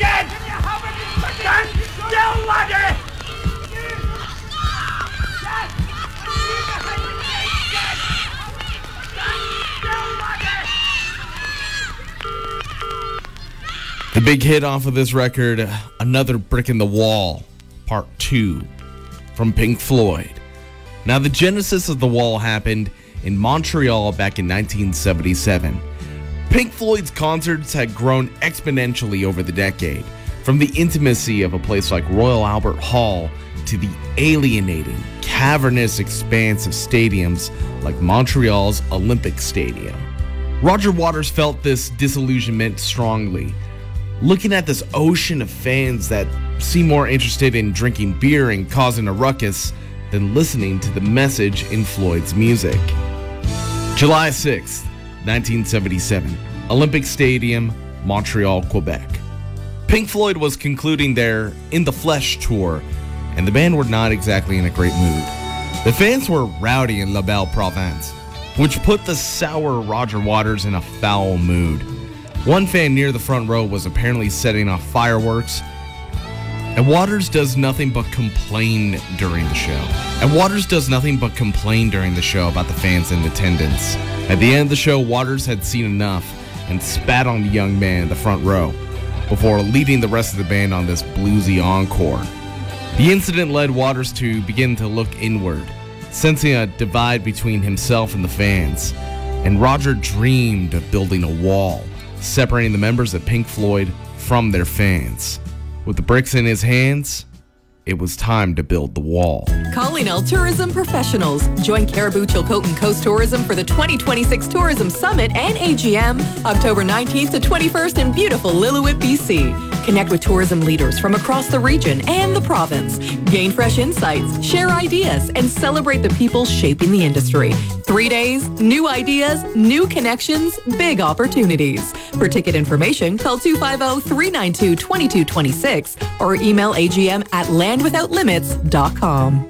again! Stand still, laddie! The big hit off of this record, Another Brick in the Wall, Part 2, from Pink Floyd. Now, the genesis of The Wall happened in Montreal back in 1977. Pink Floyd's concerts had grown exponentially over the decade, from the intimacy of a place like Royal Albert Hall to the alienating, cavernous expanse of stadiums like Montreal's Olympic Stadium. Roger Waters felt this disillusionment strongly, looking at this ocean of fans that seem more interested in drinking beer and causing a ruckus than listening to the message in Floyd's music. July 6th, 1977, Olympic Stadium, Montreal, Quebec. Pink Floyd was concluding their In the Flesh tour, and the band were not exactly in a great mood. The fans were rowdy in La Belle Province, which put the sour Roger Waters in a foul mood. One fan near the front row was apparently setting off fireworks, and Waters does nothing but complain during the show. About the fans in attendance. At the end of the show, Waters had seen enough and spat on the young man in the front row before leading the rest of the band on this bluesy encore. The incident led Waters to begin to look inward, sensing a divide between himself and the fans, and Roger dreamed of building a wall separating the members of Pink Floyd from their fans. With the bricks in his hands, it was time to build the wall. Calling all tourism professionals. Join Caribou Chilcotin Coast Tourism for the 2026 Tourism Summit and AGM, October 19th to 21st in beautiful Lillooet, BC. Connect with tourism leaders from across the region and the province. Gain fresh insights, share ideas, and celebrate the people shaping the industry. 3 days, new ideas, new connections, big opportunities. For ticket information, call 250-392-2226 or email agm@landwithoutlimits.com.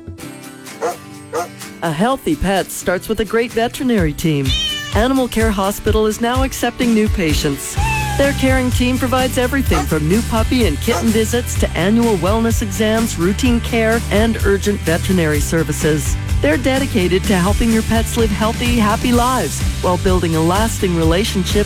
A healthy pet starts with a great veterinary team. Animal Care Hospital is now accepting new patients. Their caring team provides everything from new puppy and kitten visits to annual wellness exams, routine care, and urgent veterinary services. They're dedicated to helping your pets live healthy, happy lives while building a lasting relationship